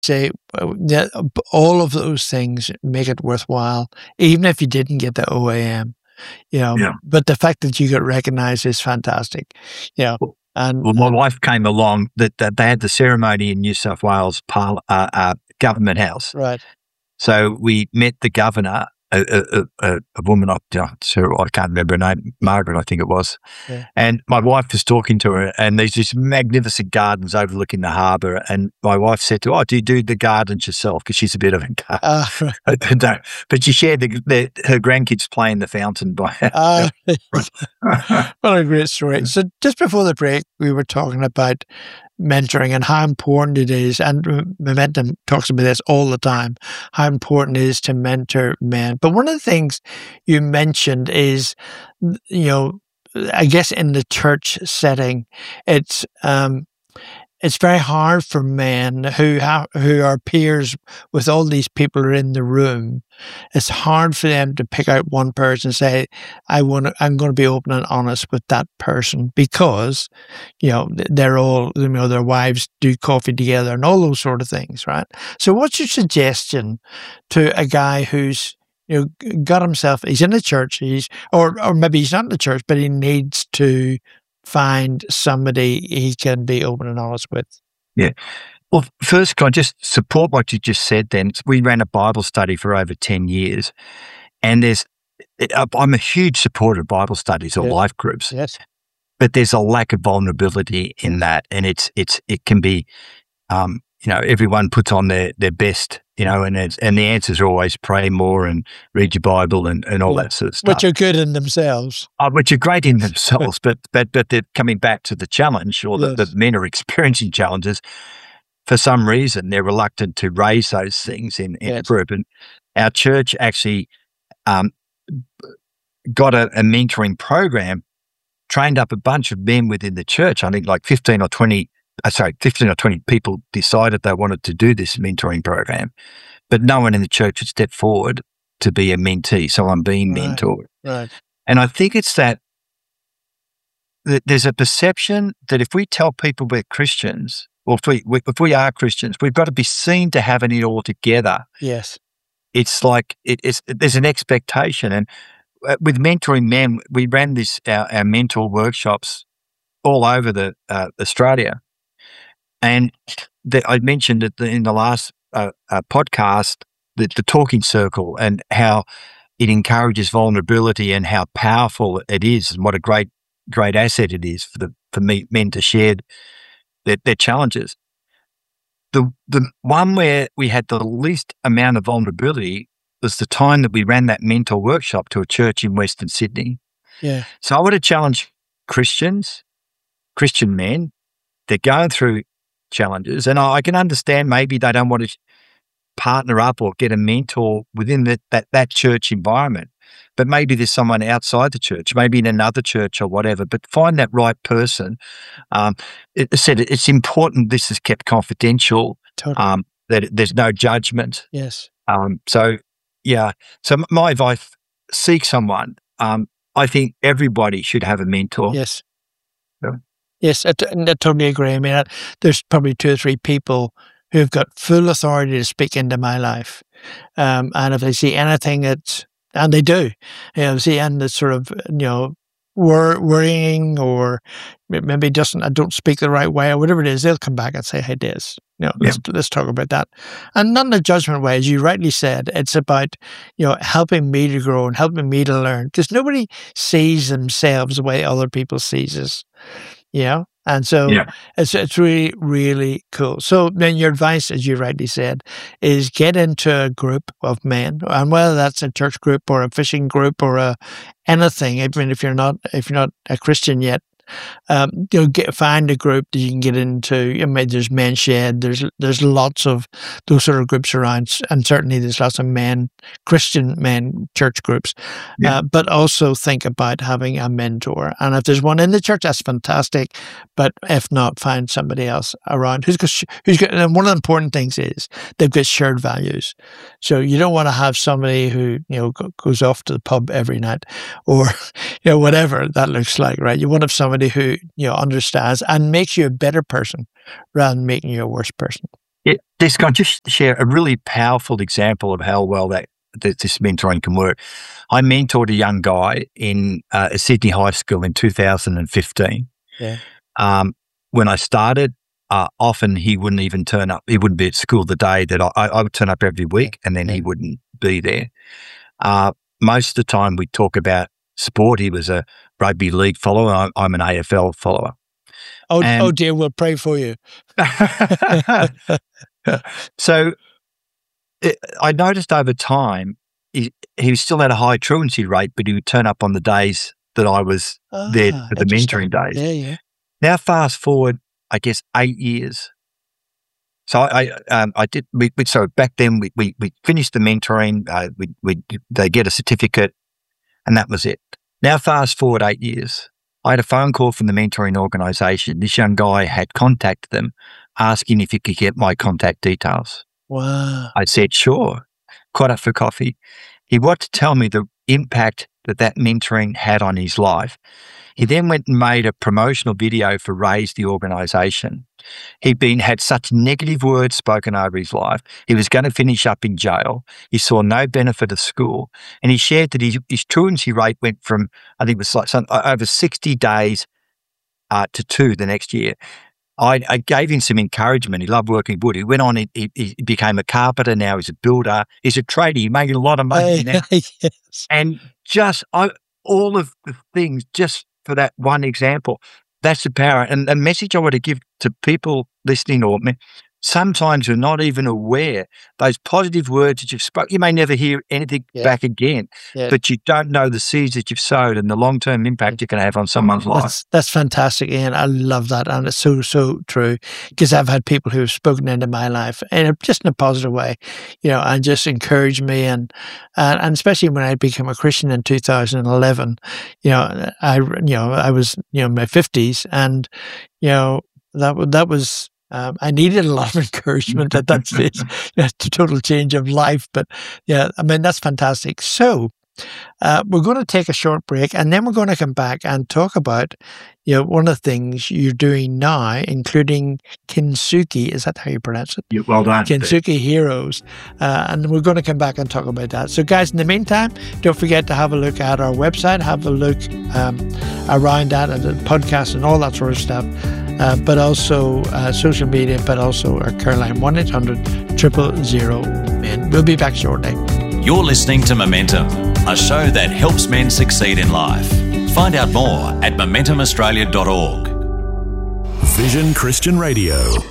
say that all of those things make it worthwhile, even if you didn't get the OAM. Yeah. But the fact that you got recognized is fantastic. And Well, my wife came along. That they had the ceremony in New South Wales Government House. right. So we met the governor, a woman, I can't remember her name, Margaret, I think it was. Yeah. And my wife was talking to her, and there's these magnificent gardens overlooking the harbour. And my wife said to her, do you do the gardens yourself? Because she's a bit of a gardener. No, but she shared her grandkids playing the fountain by What a great story. So just before the break, we were talking about mentoring and how important it is, and Momentum talks about this all the time, how important it is to mentor men. But one of the things you mentioned is, I guess in the church setting, it's very hard for men who are peers with all these people who are in the room. It's hard for them to pick out one person and say, I'm going to be open and honest with that person because, they're all, their wives do coffee together and all those sort of things, right? So what's your suggestion to a guy who's, got himself, he's in the church, or maybe he's not in the church, but he needs to find somebody he can be open and honest with? Yeah. Well, first, can I just support what you just said then? We ran a Bible study for over 10 years, and I'm a huge supporter of Bible studies or life groups. Yes. But there's a lack of vulnerability in that, and it can be, everyone puts on their best, and the answers are always pray more and read your Bible and all that sort of stuff. Which are good in themselves. Which are great in themselves, but they're coming back to the challenge, or that men are experiencing challenges. For some reason, they're reluctant to raise those things in a group. And our church actually got a mentoring program, trained up a bunch of men within the church. I think like 15 or 20 people decided they wanted to do this mentoring program, but no one in the church would step forward to be a mentee. So I'm being mentored. Right. And I think it's that there's a perception that if we tell people we're Christians, or if we are Christians, we've got to be seen to having it all together. Yes. It's like there's an expectation. And with mentoring men, we ran our mentor workshops all over Australia. And I mentioned it in the last podcast, the talking circle, and how it encourages vulnerability and how powerful it is, and what a great asset it is for men to share their challenges. The one where we had the least amount of vulnerability was the time that we ran that mentor workshop to a church in Western Sydney. Yeah. So I would have challenged Christian men. They're going through challenges, and I can understand maybe they don't want to partner up or get a mentor within that church environment, but maybe there's someone outside the church, maybe in another church or whatever, but find that right person. It's important this is kept confidential. Totally. That there's no judgment. Yes. So my advice, seek someone. I think everybody should have a mentor. Yes. Yeah. Yes, I totally agree. I mean, there's probably 2 or 3 people who've got full authority to speak into my life. And if they see anything and they do, see anything that's sort of, worrying, or maybe I don't speak the right way, or whatever it is, they'll come back and say, hey, Des, let's talk about that. And not in a judgment way, as you rightly said. It's about, helping me to grow and helping me to learn, because nobody sees themselves the way other people sees us. And so it's really, really cool. So then your advice, as you rightly said, is get into a group of men, and whether that's a church group or a fishing group or anything, even if you're not a Christian yet, find a group that you can get into. I mean, there's Men's Shed. There's lots of those sort of groups around, and certainly there's lots of Christian men church groups. But also think about having a mentor. And if there's one in the church, that's fantastic. But if not, find somebody else around who's got. And one of the important things is they've got shared values. So you don't want to have somebody who goes off to the pub every night, or whatever that looks like, right? You want to have somebody who understands and makes you a better person rather than making you a worse person. Yeah, this guy just share a really powerful example of how well that this mentoring can work. I mentored a young guy in Sydney High School in 2015. Yeah. When I started, often he wouldn't even turn up. He wouldn't be at school the day that I would turn up every week, and then he wouldn't be there. Most of the time we'd talk about sport. He was a rugby league follower. I'm an AFL follower. Oh dear, we'll pray for you. So I noticed over time he still had a high truancy rate, but he would turn up on the days that I was there for the mentoring days. Yeah. Now fast forward, I guess 8 years. So so back then we finished the mentoring. They get a certificate, and that was it. Now fast forward 8 years. I had a phone call from the mentoring organisation. This young guy had contacted them, asking if he could get my contact details. Wow. I said, sure. Caught up for coffee. He wanted to tell me the impact that mentoring had on his life. He then went and made a promotional video for Raise, the organisation. He'd had such negative words spoken over his life. He was going to finish up in jail. He saw no benefit of school. And he shared that his truancy rate went from, I think it was like over 60 days to 2 the next year. I gave him some encouragement. He loved working wood. He went on, he became a carpenter. Now he's a builder. He's a tradie. He's making a lot of money now. Yes. And just all of the things, just for that one example, that's the power. And the message I want to give to people listening, or sometimes you're not even aware those positive words that you've spoken. You may never hear anything back again, but you don't know the seeds that you've sowed and the long-term impact you can have on someone's life. That's fantastic, Ian. I love that, and it's so true, because I've had people who have spoken into my life and just in a positive way, and just encouraged me, and especially when I became a Christian in 2011. I was in my 50s, and that was. I needed a lot of encouragement at that stage, to total change of life. But that's fantastic. So we're going to take a short break, and then we're going to come back and talk about, one of the things you're doing now, including Kintsugi. Is that how you pronounce it? Yeah, well done. Kintsugi Heroes. And we're going to come back and talk about that. So guys, in the meantime, don't forget to have a look at our website, have a look around that and the podcast and all that sort of stuff. But also social media, but also our Caroline 1-800-000-MEN. We'll be back shortly. You're listening to Momentum, a show that helps men succeed in life. Find out more at momentumaustralia.org. Vision Christian Radio.